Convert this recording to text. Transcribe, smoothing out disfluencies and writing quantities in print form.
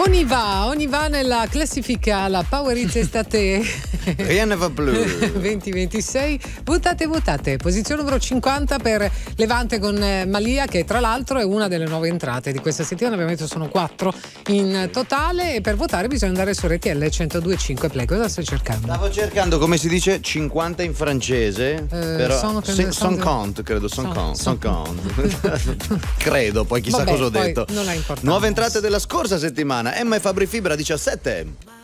Ogni va nella classifica, la Power Hits estate Rien ne va più 2026, votate. Posizione numero 50 per Levante con Malia, che tra l'altro è una delle nuove entrate di questa settimana. Abbiamo detto sono 4 in totale, e per votare bisogna andare su RTL 102.5 Play. Cosa stai cercando? Stavo cercando, come si dice, 50 in francese, però son compte, credo, son compte. Credo, poi chissà cosa ho detto. Non ha importanza. Nuove entrate della scorsa settimana: Emma e Fabri Fibra 17.